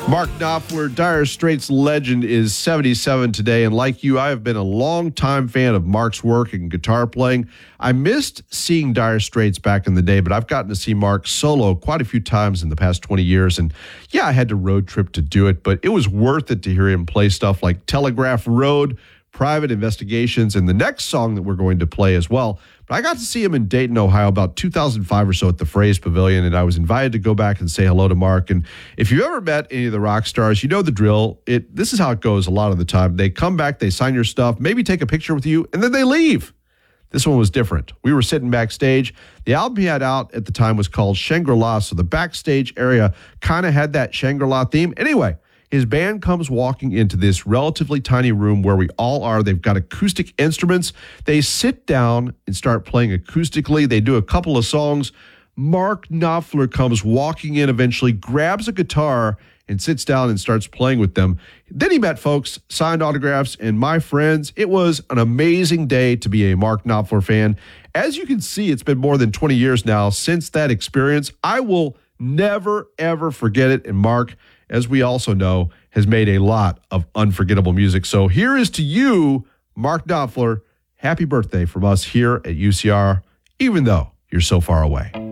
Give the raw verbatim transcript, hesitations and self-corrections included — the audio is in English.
Mark Knopfler, Dire Straits legend, is seventy-seven today, and like you, I have been a longtime fan of Mark's work and guitar playing. I missed seeing Dire Straits back in the day, but I've gotten to see Mark solo quite a few times in the past twenty years, and yeah, I had to road trip to do it, but it was worth it to hear him play stuff like Telegraph Road, Private Investigations, and the next song that we're going to play as well. But I got to see him in Dayton, Ohio about two thousand five or so at the Phrase Pavilion, and I was invited to go back and say hello to Mark. And if you've ever met any of the rock stars, you know the drill. It This is how it goes a lot of the time. They come back, they sign your stuff, maybe take a picture with you, and then they leave. This one was different. We were sitting backstage. The album he had out at the time was called Shangri-La, so the backstage area kind of had that Shangri-La theme. Anyway, his band comes walking into this relatively tiny room where we all are. They've got acoustic instruments. They sit down and start playing acoustically. They do a couple of songs. Mark Knopfler comes walking in eventually, grabs a guitar, and sits down and starts playing with them. Then he met folks, signed autographs, and my friends, it was an amazing day to be a Mark Knopfler fan. As you can see, it's been more than twenty years now since that experience. I will never, ever forget it. And Mark, as we also know, has made a lot of unforgettable music. So here is to you, Mark Knopfler. Happy birthday from us here at U C R, even though you're so far away.